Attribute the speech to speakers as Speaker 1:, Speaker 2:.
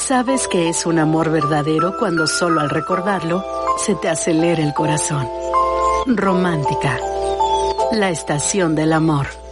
Speaker 1: Sabes que es un amor verdadero cuando solo al recordarlo se te acelera el corazón. Romántica, la estación del amor.